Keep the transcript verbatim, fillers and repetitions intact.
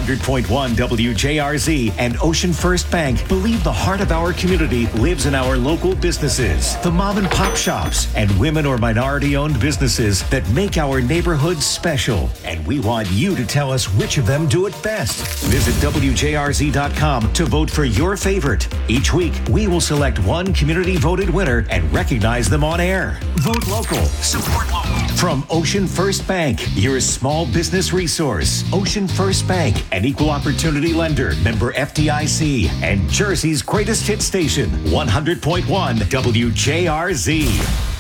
hundred point one W J R Z and Ocean First Bank believe the heart of our community lives in our local businesses, the mom and pop shops, and women or minority-owned businesses that make our neighborhoods special. And we want you to tell us which of them do it best. Visit W J R Z dot com to vote for your favorite. Each week, we will select one community-voted winner and recognize them on air. Vote local. Support local. From Ocean First Bank, your small business resource. Ocean First Bank, an equal opportunity lender, member F D I C, and Jersey's greatest hit station, one hundred point one W J R Z.